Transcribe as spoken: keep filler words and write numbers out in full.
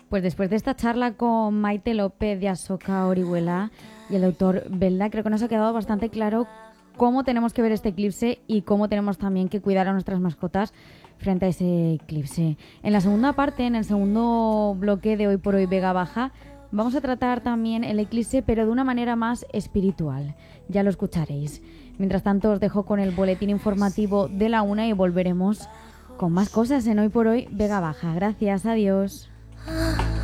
Pues después de esta charla con Maite López de Asoka Orihuela y el doctor Belda, creo que nos ha quedado bastante claro cómo tenemos que ver este eclipse y cómo tenemos también que cuidar a nuestras mascotas frente a ese eclipse. En la segunda parte, en el segundo bloque de Hoy por Hoy Vega Baja, vamos a tratar también el eclipse, pero de una manera más espiritual. Ya lo escucharéis. Mientras tanto, os dejo con el boletín informativo de la una y volveremos con más cosas en Hoy por Hoy Vega Baja. Gracias, adiós.